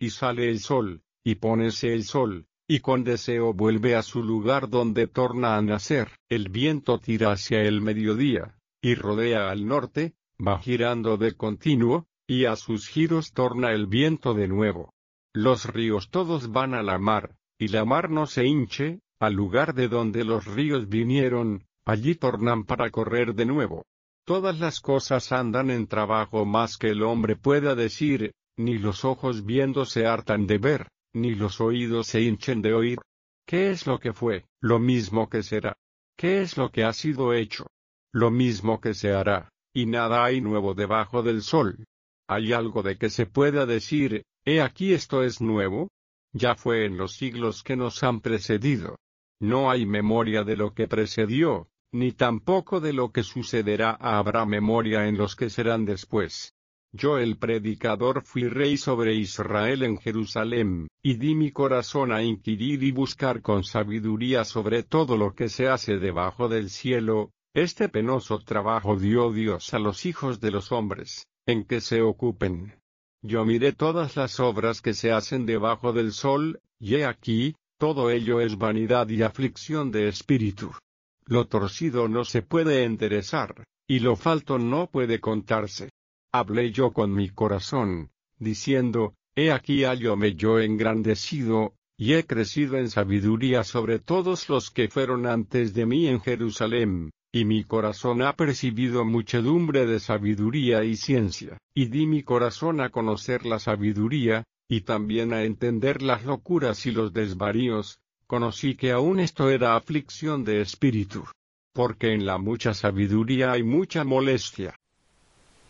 y sale el sol, y pónese el sol, y con deseo vuelve a su lugar donde torna a nacer. El viento tira hacia el mediodía, y rodea al norte, va girando de continuo, y a sus giros torna el viento de nuevo. Los ríos todos van a la mar, y la mar no se hinche, al lugar de donde los ríos vinieron, allí tornan para correr de nuevo. Todas las cosas andan en trabajo más que el hombre pueda decir, ni los ojos viendo se hartan de ver, ni los oídos se hinchen de oír. ¿Qué es lo que fue? Lo mismo que será. ¿Qué es lo que ha sido hecho? Lo mismo que se hará, y nada hay nuevo debajo del sol. ¿Hay algo de que se pueda decir, he aquí esto es nuevo? Ya fue en los siglos que nos han precedido. No hay memoria de lo que precedió, ni tampoco de lo que sucederá habrá memoria en los que serán después. Yo el predicador fui rey sobre Israel en Jerusalén, y di mi corazón a inquirir y buscar con sabiduría sobre todo lo que se hace debajo del cielo. Este penoso trabajo dio Dios a los hijos de los hombres, en que se ocupen. Yo miré todas las obras que se hacen debajo del sol, y he aquí, todo ello es vanidad y aflicción de espíritu. Lo torcido no se puede enderezar, y lo falto no puede contarse. Hablé yo con mi corazón, diciendo, he aquí hállome yo engrandecido, y he crecido en sabiduría sobre todos los que fueron antes de mí en Jerusalén, y mi corazón ha percibido muchedumbre de sabiduría y ciencia, y di mi corazón a conocer la sabiduría, y también a entender las locuras y los desvaríos. Conocí que aún esto era aflicción de espíritu. Porque en la mucha sabiduría hay mucha molestia,